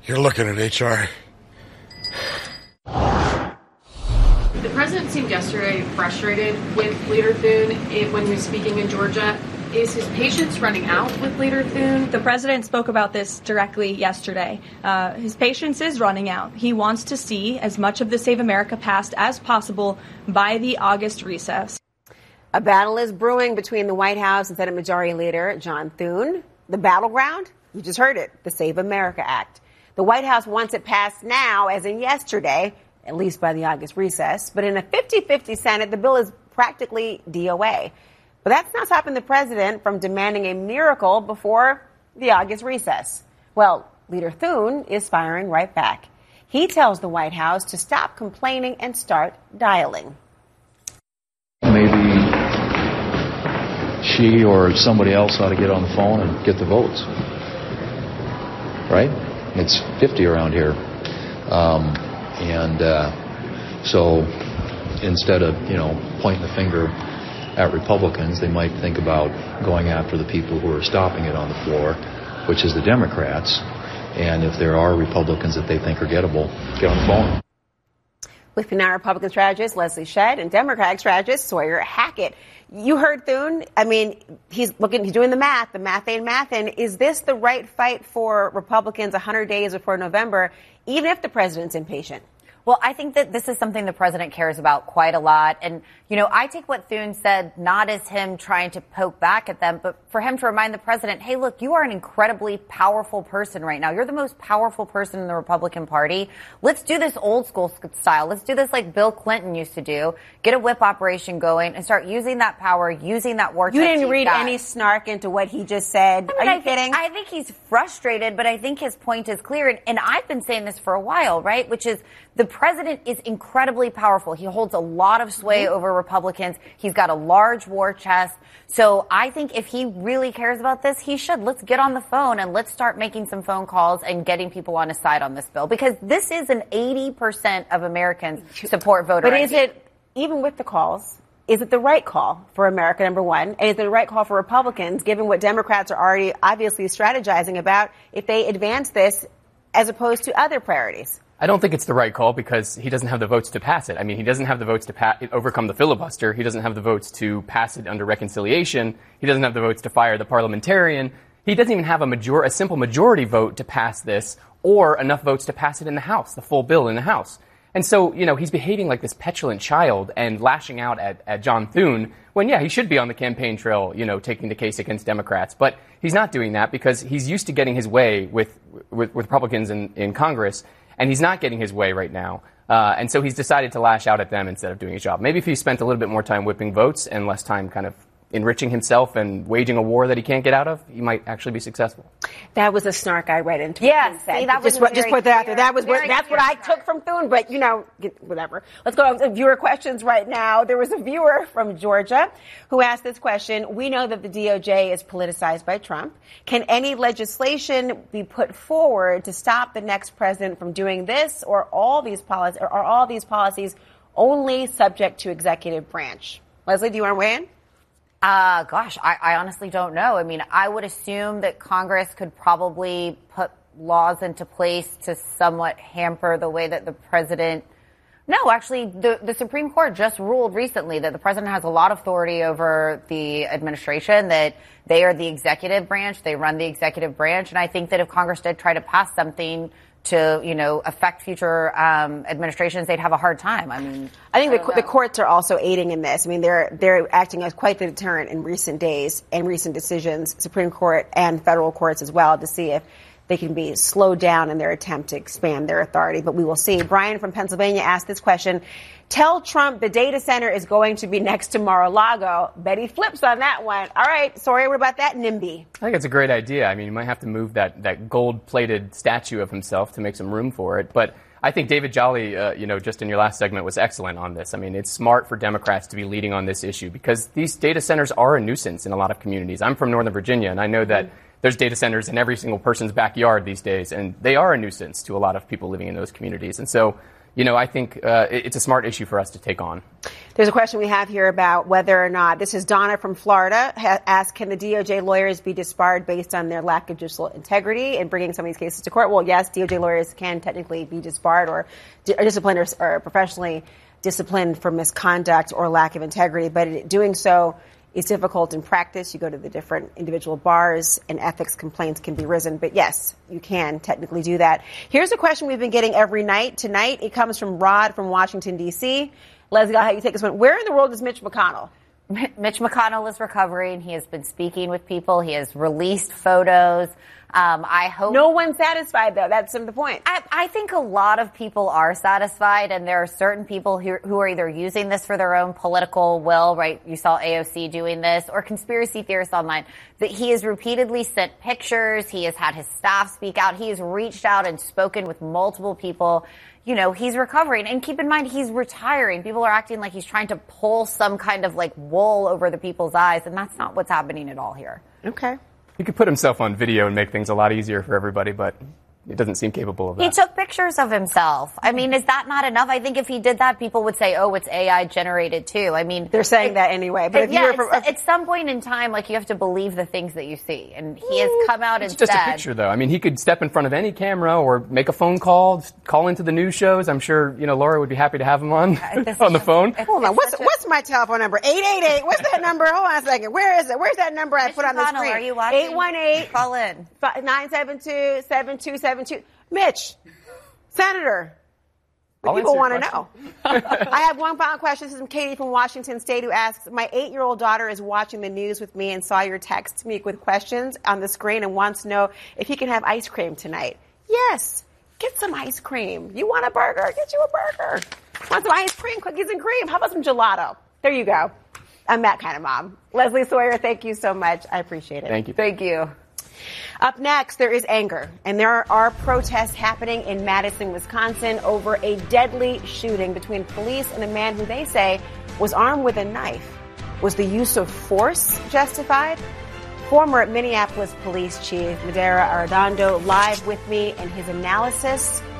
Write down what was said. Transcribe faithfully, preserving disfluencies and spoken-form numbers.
You're looking at H R. The president seemed yesterday frustrated with Leader Thune when he was speaking in Georgia. Is his patience running out with Leader Thune? The president spoke about this directly yesterday. Uh, his patience is running out. He wants to see as much of the Save America passed as possible by the August recess. A battle is brewing between the White House and Senate Majority Leader John Thune. The battleground? You just heard it, the Save America Act. The White House wants it passed now, as in yesterday, at least by the August recess. But in a fifty-fifty Senate, the bill is practically D O A. But that's not stopping the president from demanding a miracle before the August recess. Well, Leader Thune is firing right back. He tells the White House to stop complaining and start dialing. Maybe she or somebody else ought to get on the phone and get the votes. Right? It's fifty around here. Um, and uh, so instead of, you know, pointing the finger at Republicans, they might think about going after the people who are stopping it on the floor, which is the Democrats. And if there are Republicans that they think are gettable, get on the phone. With now Republican strategist Leslie Shedd and Democratic strategist Sawyer Hackett. You heard Thune. I mean, he's looking, he's doing the math. The math ain't mathin'. Is this the right fight for Republicans one hundred days before November, even if the president's impatient? Well, I think that this is something the president cares about quite a lot. And, you know, I take what Thune said not as him trying to poke back at them, but for him to remind the president, hey, look, you are an incredibly powerful person right now. You're the most powerful person in the Republican Party. Let's do this old school style. Let's do this like Bill Clinton used to do. Get a whip operation going and start using that power, using that war chest. You didn't read any snark into what he just said. I mean, are you I kidding? Think, I think he's frustrated, but I think his point is clear. And, and I've been saying this for a while, right? Which is the president is incredibly powerful. He holds a lot of sway mm-hmm. over Republicans. He's got a large war chest. So I think if he really cares about this, he should. Let's get on the phone and let's start making some phone calls and getting people on his side on this bill. Because this is an eighty percent of Americans support voter But I D. is it, even with the calls, is it the right call for America, number one? And is it the right call for Republicans, given what Democrats are already obviously strategizing about if they advance this as opposed to other priorities? I don't think it's the right call because he doesn't have the votes to pass it. I mean, he doesn't have the votes to pa- overcome the filibuster. He doesn't have the votes to pass it under reconciliation. He doesn't have the votes to fire the parliamentarian. He doesn't even have a major- a simple majority vote to pass this or enough votes to pass it in the House, the full bill in the House. And so, you know, he's behaving like this petulant child and lashing out at, at John Thune when, yeah, he should be on the campaign trail, you know, taking the case against Democrats. But he's not doing that because he's used to getting his way with, with, with Republicans in, in Congress. And he's not getting his way right now. Uh, and so he's decided to lash out at them instead of doing his job. Maybe if he spent a little bit more time whipping votes and less time kind of enriching himself and waging a war that he can't get out of, he might actually be successful. That was a snark I read into. Yes, see, that was just, just put that out there. That was what, that's what I snark. took from Thune, but you know, whatever. Let's go to viewer questions right now. There was a viewer from Georgia who asked this question. We know that the D O J is politicized by Trump. Can any legislation be put forward to stop the next president from doing this, or all these policies, or are all these policies only subject to executive branch? Leslie, do you want to weigh in? Uh, gosh, I, I honestly don't know. I mean, I would assume that Congress could probably put laws into place to somewhat hamper the way that the president. No, actually, the, the Supreme Court just ruled recently that the president has a lot of authority over the administration, that they are the executive branch, they run the executive branch. And I think that if Congress did try to pass something to, you know, affect future um, administrations, they'd have a hard time. I mean, I think I the, the courts are also aiding in this. I mean, they're they're acting as quite the deterrent in recent days and recent decisions, Supreme Court and federal courts as well, to see if they can be slowed down in their attempt to expand their authority. But we will see. Brian from Pennsylvania asked this question. Tell Trump the data center is going to be next to Mar-a-Lago. Bet he flips on that one. All right. Sorry, what about that, NIMBY? I think it's a great idea. I mean, you might have to move that, that gold-plated statue of himself to make some room for it. But I think David Jolly, uh, you know, just in your last segment was excellent on this. I mean, it's smart for Democrats to be leading on this issue because these data centers are a nuisance in a lot of communities. I'm from Northern Virginia, and I know that there's data centers in every single person's backyard these days, and they are a nuisance to a lot of people living in those communities. And so you know, I think uh, it's a smart issue for us to take on. There's a question we have here about whether or not, this is Donna from Florida, ha- asked, can the D O J lawyers be disbarred based on their lack of judicial integrity in bringing some of these cases to court? Well, yes, D O J lawyers can technically be disbarred or, di- or disciplined or, or professionally disciplined for misconduct or lack of integrity, but it, doing so is difficult in practice. You go to the different individual bars and ethics complaints can be risen. But yes, you can technically do that. Here's a question we've been getting every night. Tonight, it comes from Rod from Washington, D C Leslie, I'll have you take this one. Where in the world is Mitch McConnell? Mitch McConnell is recovering. He has been speaking with people. He has released photos. Um, I hope no one's satisfied, though. That's the point. I, I think a lot of people are satisfied, and there are certain people who, who are either using this for their own political will, right? You saw A O C doing this, or conspiracy theorists online. That he has repeatedly sent pictures. He has had his staff speak out. He has reached out and spoken with multiple people. You know, he's recovering. And keep in mind, he's retiring. People are acting like he's trying to pull some kind of like wool over the people's eyes, and that's not what's happening at all here. Okay. He could put himself on video and make things a lot easier for everybody, but he doesn't seem capable of that. He took pictures of himself. I mean, is that not enough? I think if he did that, people would say, oh, it's A I generated too. I mean, they're saying it, that anyway. But it, if yeah, you were from, at some point in time, like, you have to believe the things that you see. And he has come out it's and said. It's just a picture, though. I mean, he could step in front of any camera or make a phone call, call into the news shows. I'm sure, you know, Laura would be happy to have him on on the phone. Hold on. What's, what's my telephone number? eight eight eight. What's that number? Hold on a second. Where is it? Where's that number I Mitch put on the McConnell, screen? are you watching? eight one eight. Call in. nine seven two, seven two seven two. Mitch, Senator, the I'll people want to answer know. I have one final question. This is from Katie from Washington State, who asks, my eight-year-old daughter is watching the news with me and saw your text to me with questions on the screen and wants to know if he can have ice cream tonight. Yes. Get some ice cream. You want a burger? Get you a burger. Want some ice cream, cookies and cream? How about some gelato? There you go. I'm that kind of mom. Leslie Sawyer, thank you so much. I appreciate it. Thank you. Thank you. Up next, there is anger, and there are protests happening in Madison, Wisconsin over a deadly shooting between police and a man who they say was armed with a knife. Was the use of force justified? Former Minneapolis Police Chief Madera Arradondo live with me and his analysis